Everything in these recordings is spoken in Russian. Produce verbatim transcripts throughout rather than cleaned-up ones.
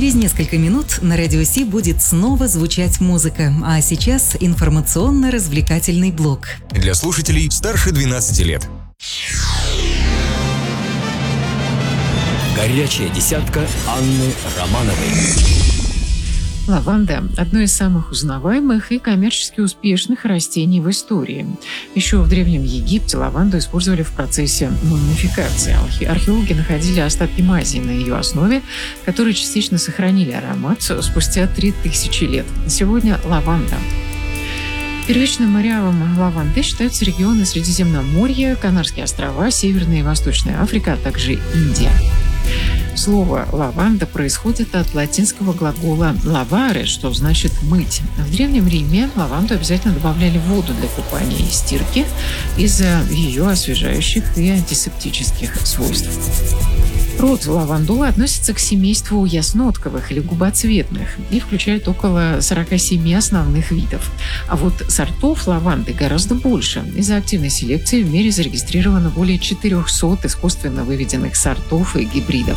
Через несколько минут на Радио Си будет снова звучать музыка, а сейчас информационно-развлекательный блок. Для слушателей старше двенадцати лет. Горячая десятка Анны Романовой. Лаванда – одно из самых узнаваемых и коммерчески успешных растений в истории. Еще в Древнем Египте лаванду использовали в процессе мумификации. Археологи находили остатки мази на ее основе, которые частично сохранили аромат спустя три тысячи лет. Сегодня лаванда. Первичным ареалом лаванды считаются регионы Средиземноморья, Канарские острова, Северная и Восточная Африка, а также Индия. Слово «лаванда» происходит от латинского глагола «lavare», что значит «мыть». В Древнем Риме лаванду обязательно добавляли в воду для купания и стирки из-за ее освежающих и антисептических свойств. Род лавандулы относится к семейству яснотковых или губоцветных и включает около сорока семи основных видов. А вот сортов лаванды гораздо больше. Из-за активной селекции в мире зарегистрировано более четырехсот искусственно выведенных сортов и гибридов.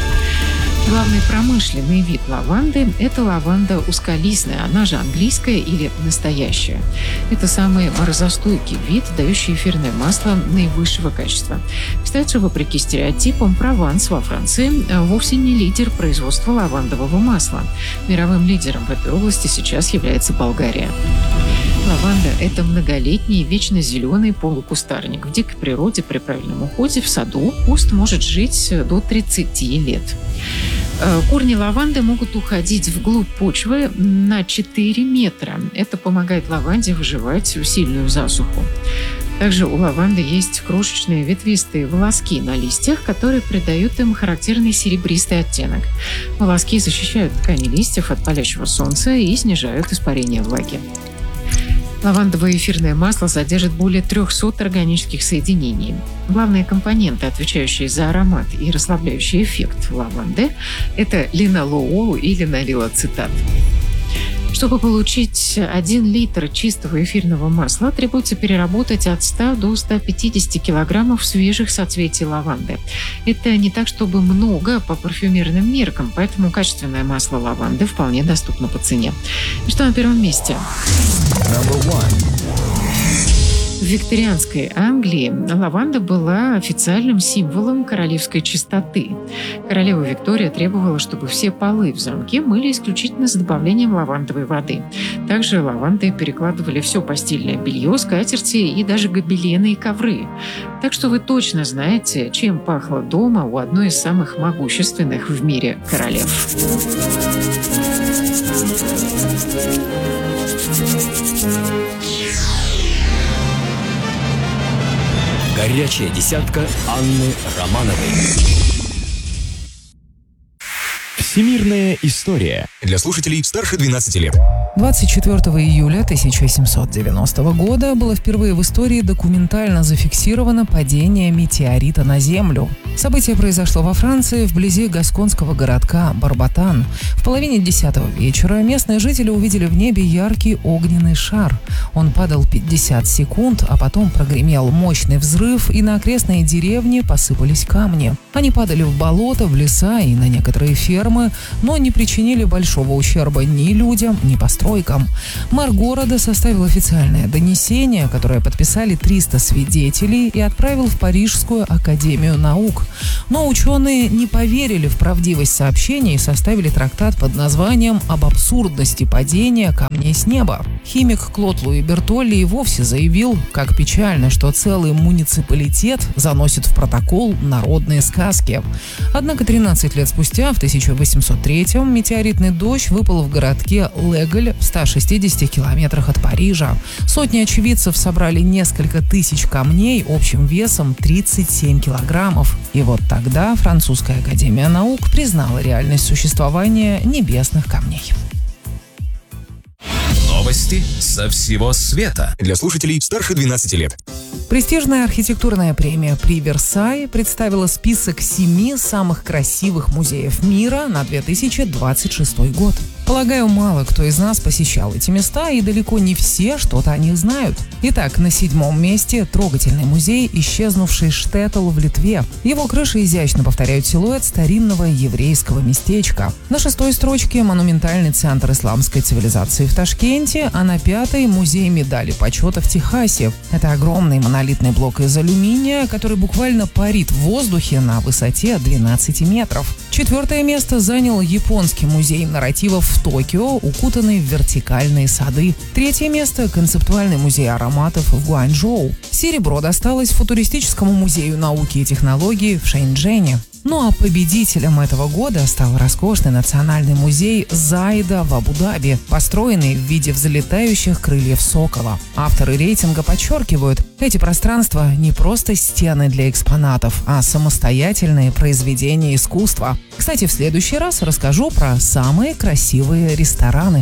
Главный промышленный вид лаванды – это лаванда узколистная, она же английская или настоящая. Это самый морозостойкий вид, дающий эфирное масло наивысшего качества. Кстати, вопреки стереотипам, Прованс во Франции вовсе не лидер производства лавандового масла. Мировым лидером в этой области сейчас является Болгария. Лаванда – это многолетний вечно зеленый полукустарник. В дикой природе при правильном уходе в саду куст может жить до тридцати лет. Корни лаванды могут уходить вглубь почвы на четыре метра. Это помогает лаванде выживать в сильную засуху. Также у лаванды есть крошечные ветвистые волоски на листьях, которые придают им характерный серебристый оттенок. Волоски защищают ткани листьев от палящего солнца и снижают испарение влаги. Лавандовое эфирное масло содержит более трехсот органических соединений. Главные компоненты, отвечающие за аромат и расслабляющий эффект лаванды, это линолеол и линолилацетат. Чтобы получить один литр чистого эфирного масла, требуется переработать от ста до ста пятидесяти килограммов свежих соцветий лаванды. Это не так, чтобы много по парфюмерным меркам, поэтому качественное масло лаванды вполне доступно по цене. И что на первом месте? В викторианской Англии лаванда была официальным символом королевской чистоты. Королева Виктория требовала, чтобы все полы в замке мыли исключительно с добавлением лавандовой воды. Также лавандой перекладывали все постельное белье, скатерти и даже гобелены и ковры. Так что вы точно знаете, чем пахло дома у одной из самых могущественных в мире королев. Горячая десятка Анны Романовой. Всемирная история. Для слушателей старше двенадцати лет. двадцать четвёртого июля тысяча семьсот девяностого года было впервые в истории документально зафиксировано падение метеорита на Землю. Событие произошло во Франции, вблизи гасконского городка Барбатан. В половине десятого вечера местные жители увидели в небе яркий огненный шар. Он падал пятьдесят секунд, а потом прогремел мощный взрыв, и на окрестные деревни посыпались камни. Они падали в болото, в леса и на некоторые фермы, но не причинили большого ущерба ни людям, ни постройкам. Мэр города составил официальное донесение, которое подписали триста свидетелей, и отправил в Парижскую академию наук. Но ученые не поверили в правдивость сообщения и составили трактат под названием «Об абсурдности падения камней с неба». Химик Клод Луи Бертолли и вовсе заявил, как печально, что целый муниципалитет заносит в протокол народные сказки. Однако тринадцать лет спустя, в тысяча восемьсот третьем, метеоритный дождь выпал в городке Леголь в ста шестидесяти километрах от Парижа. Сотни очевидцев собрали несколько тысяч камней общим весом тридцать семь килограммов. И вот тогда Французская академия наук признала реальность существования небесных камней. Новости со всего света. Для слушателей старше двенадцати лет. Престижная архитектурная премия «При Версае» представила список семи самых красивых музеев мира на две тысячи двадцать шестой год. Полагаю, мало кто из нас посещал эти места, и далеко не все что-то о них знают. Итак, на седьмом месте трогательный музей, исчезнувший Штеттл в Литве. Его крыши изящно повторяют силуэт старинного еврейского местечка. На шестой строчке монументальный центр исламской цивилизации в Ташкенте, а на пятой музей медали почета в Техасе. Это огромный монолитный блок из алюминия, который буквально парит в воздухе на высоте двенадцати метров. Четвертое место занял японский музей нарративов в Токио, укутанный в вертикальные сады. Третье место – концептуальный музей ароматов в Гуанчжоу. Серебро досталось футуристическому музею науки и технологий в Шэньчжэне. Ну а победителем этого года стал роскошный национальный музей Заида в Абу-Даби, построенный в виде взлетающих крыльев сокола. Авторы рейтинга подчеркивают, эти пространства не просто стены для экспонатов, а самостоятельные произведения искусства. Кстати, в следующий раз расскажу про самые красивые рестораны.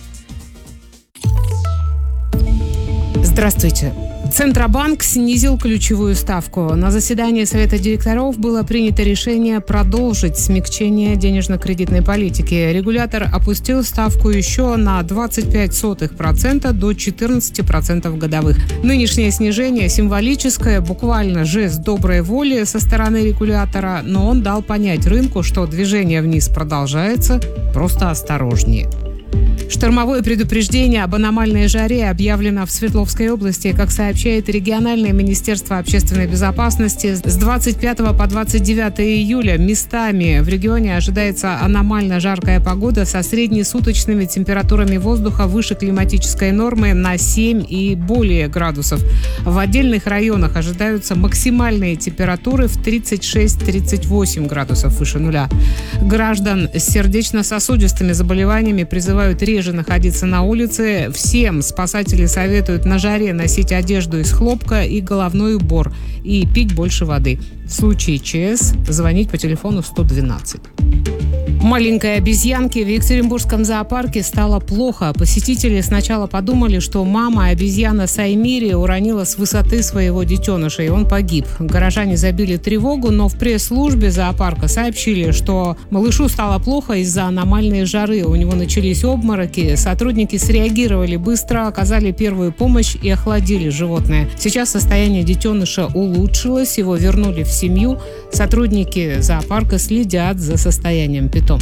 Здравствуйте. Центробанк снизил ключевую ставку. На заседании Совета директоров было принято решение продолжить смягчение денежно-кредитной политики. Регулятор опустил ставку еще на двадцать пять сотых процента до четырнадцати процентов годовых. Нынешнее снижение символическое, буквально жест доброй воли со стороны регулятора, но он дал понять рынку, что движение вниз продолжается, просто осторожнее. Штормовое предупреждение об аномальной жаре объявлено в Свердловской области. Как сообщает региональное министерство общественной безопасности, с двадцать пятого по двадцать девятое июля местами в регионе ожидается аномально жаркая погода со среднесуточными температурами воздуха выше климатической нормы на семь и более градусов. В отдельных районах ожидаются максимальные температуры в тридцать шесть - тридцать восемь градусов выше нуля. Граждан с сердечно-сосудистыми заболеваниями призывают реже находиться на улице. Всем спасатели советуют на жаре носить одежду из хлопка и головной убор и пить больше воды. В случае ЧС звонить по телефону сто двенадцать. Маленькой обезьянке в Екатеринбургском зоопарке стало плохо. Посетители сначала подумали, что мама обезьяна Саймири уронила с высоты своего детеныша, и он погиб. Горожане забили тревогу, но в пресс-службе зоопарка сообщили, что малышу стало плохо из-за аномальной жары. У него начались обмороки. Сотрудники среагировали быстро, оказали первую помощь и охладили животное. Сейчас состояние детеныша улучшилось, его вернули в семью. Сотрудники зоопарка следят за состоянием питомца.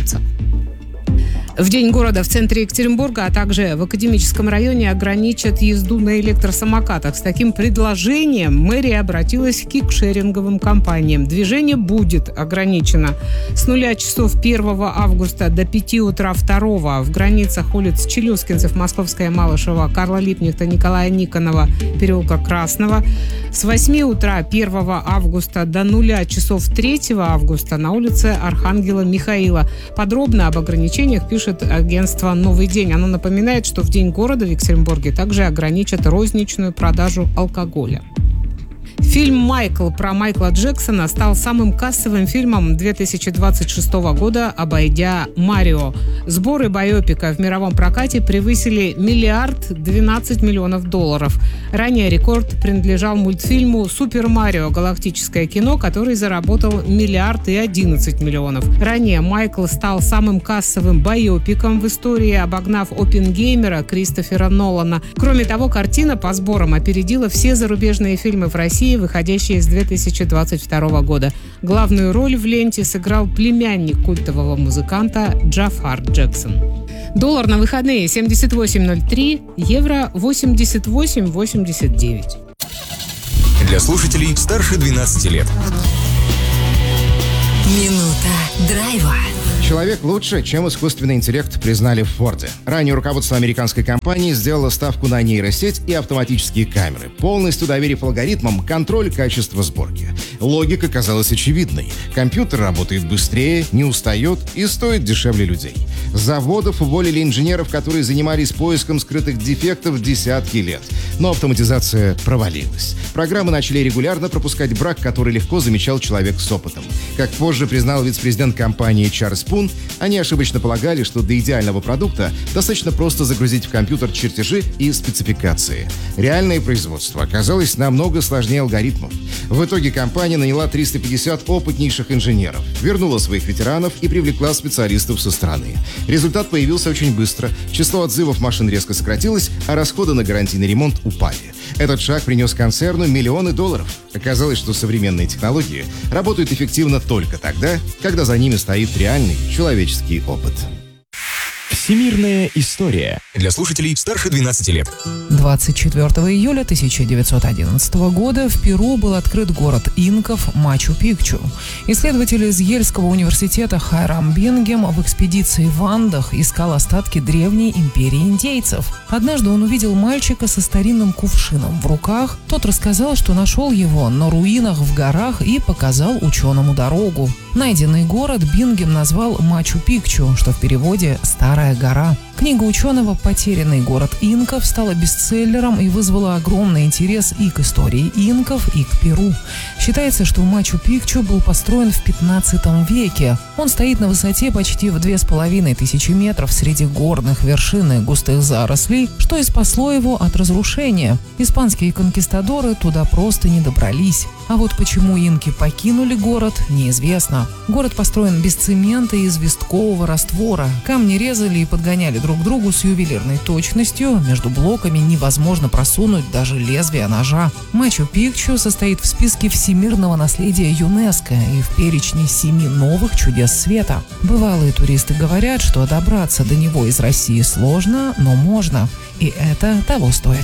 В День города в центре Екатеринбурга, а также в Академическом районе ограничат езду на электросамокатах. С таким предложением мэрия обратилась к кикшеринговым компаниям. Движение будет ограничено с нуля часов первого августа до пяти утра второго в границах улиц Челюскинцев, Московская, Малышева, Карла Липнихта, Николая Никонова, переулка Красного. С восьми утра первого августа до нуля часов третьего августа на улице Архангела Михаила. Подробно об ограничениях пишет агентство «Новый день». Оно напоминает, что в День города в Екатеринбурге также ограничат розничную продажу алкоголя. Фильм «Майкл» про Майкла Джексона стал самым кассовым фильмом две тысячи двадцать шестого года, обойдя «Марио». Сборы байопика в мировом прокате превысили миллиард двенадцать миллионов долларов. Ранее рекорд принадлежал мультфильму «Супер Марио. Галактическое кино», который заработал миллиард и одиннадцать миллионов. Ранее Майкл стал самым кассовым байопиком в истории, обогнав «Оппенгеймера» Кристофера Нолана. Кроме того, картина по сборам опередила все зарубежные фильмы в России, выходящие с две тысячи двадцать второго года. Главную роль в ленте сыграл племянник культового музыканта Джафар Джексон. Доллар на выходные семьдесят восемь ноль три, евро восемьдесят восемь восемьдесят девять. Для слушателей старше двенадцати лет. Минута драйва. Человек лучше, чем искусственный интеллект, признали в Форде. Ранее руководство американской компании сделало ставку на нейросеть и автоматические камеры, полностью доверив алгоритмам контроль качества сборки. Логика казалась очевидной. Компьютер работает быстрее, не устает и стоит дешевле людей. С заводов уволили инженеров, которые занимались поиском скрытых дефектов десятки лет. Но автоматизация провалилась. Программы начали регулярно пропускать брак, который легко замечал человек с опытом. Как позже признал вице-президент компании Чарльз Пун, Tycoon, они ошибочно полагали, что до идеального продукта достаточно просто загрузить в компьютер чертежи и спецификации. Реальное производство оказалось намного сложнее алгоритмов. В итоге компания наняла триста пятьдесят опытнейших инженеров, вернула своих ветеранов и привлекла специалистов со стороны. Результат появился очень быстро. Число отзывов машин резко сократилось, а расходы на гарантийный ремонт упали. Этот шаг принес концерну миллионы долларов. Оказалось, что современные технологии работают эффективно только тогда, когда за ними стоит реальный человеческий опыт. Всемирная история. Для слушателей старше двенадцати лет. двадцать четвёртого июля тысяча девятьсот одиннадцатого года в Перу был открыт город инков Мачу-Пикчу. Исследователь из Ельского университета Хайрам Бингем в экспедиции в Андах искал остатки древней империи индейцев. Однажды он увидел мальчика со старинным кувшином в руках. Тот рассказал, что нашел его на руинах в горах и показал ученому дорогу. Найденный город Бингем назвал Мачу-Пикчу, что в переводе «Старая гора». Книга ученого «Потерянный город инков» стала бестселлером и вызвала огромный интерес и к истории инков, и к Перу. Считается, что Мачу-Пикчу был построен в пятнадцатом веке. Он стоит на высоте почти в две с половиной тысячи метров среди горных вершин и густых зарослей, что и спасло его от разрушения. Испанские конкистадоры туда просто не добрались. А вот почему инки покинули город, неизвестно. Город построен без цемента и известкового раствора. Камни резали и подгоняли друг другу с ювелирной точностью. Между блоками невозможно просунуть даже лезвие ножа. Мачу-Пикчу состоит в списке всемирного наследия ЮНЕСКО и в перечне семи новых чудес света. Бывалые туристы говорят, что добраться до него из России сложно, но можно. И это того стоит.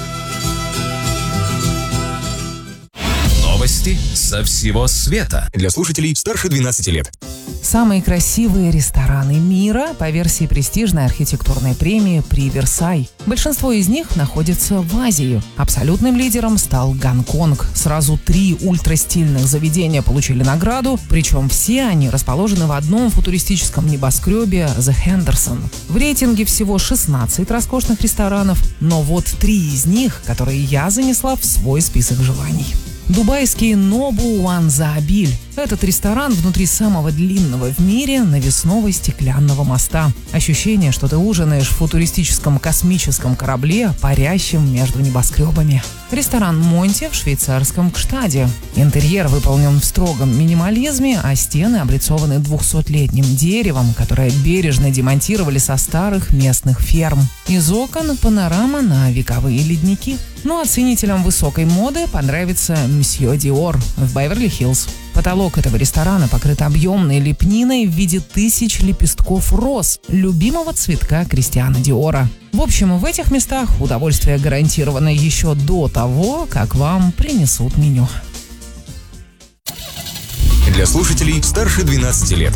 Новости со всего света. Для слушателей старше двенадцати лет. Самые красивые рестораны мира по версии престижной архитектурной премии «При Версай». Большинство из них находится в Азии. Абсолютным лидером стал Гонконг. Сразу три ультрастильных заведения получили награду, причем все они расположены в одном футуристическом небоскребе The Henderson. В рейтинге всего шестнадцать роскошных ресторанов, но вот три из них, которые я занесла в свой список желаний. Дубайский Нобу Уан-Заабиль. Этот ресторан внутри самого длинного в мире навесного стеклянного моста. Ощущение, что ты ужинаешь в футуристическом космическом корабле, парящем между небоскребами. Ресторан Монти в швейцарском Гштаде. Интерьер выполнен в строгом минимализме, а стены облицованы двухсотлетним деревом, которое бережно демонтировали со старых местных ферм. Из окон панорама на вековые ледники. Ну а ценителям высокой моды понравится Мсье Диор в Беверли-Хиллз. Потолок этого ресторана покрыт объемной лепниной в виде тысяч лепестков роз, любимого цветка Кристиана Диора. В общем, в этих местах удовольствие гарантировано еще до того, как вам принесут меню. Для слушателей старше двенадцати лет.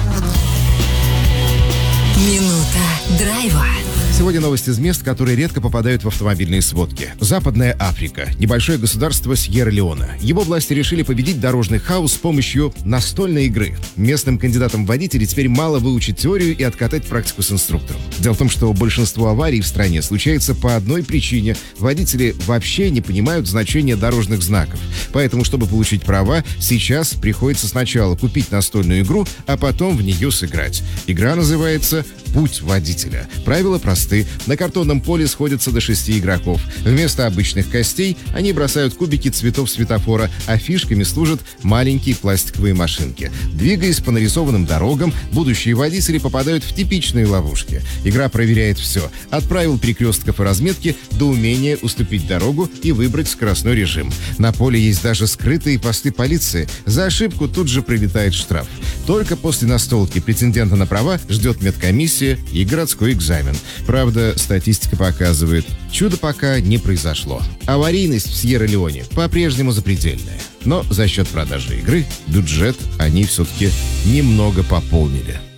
Минута драйва. Сегодня новости из мест, которые редко попадают в автомобильные сводки. Западная Африка. Небольшое государство Сьерра-Леоне. Его власти решили победить дорожный хаос с помощью настольной игры. Местным кандидатам в водители теперь мало выучить теорию и откатать практику с инструктором. Дело в том, что большинство аварий в стране случается по одной причине. Водители вообще не понимают значения дорожных знаков. Поэтому, чтобы получить права, сейчас приходится сначала купить настольную игру, а потом в нее сыграть. Игра называется «Путь водителя». Правила просты. На картонном поле сходятся до шести игроков. Вместо обычных костей они бросают кубики цветов светофора, а фишками служат маленькие пластиковые машинки. Двигаясь по нарисованным дорогам, будущие водители попадают в типичные ловушки. Игра проверяет все. От правил перекрестков и разметки до умения уступить дорогу и выбрать скоростной режим. На поле есть даже скрытые посты полиции. За ошибку тут же прилетает штраф. Только после настолки претендента на права ждет медкомиссия и городской экзамен. Правда, статистика показывает, чудо пока не произошло. Аварийность в Сьерра-Леоне по-прежнему запредельная. Но за счет продажи игры бюджет они все-таки немного пополнили.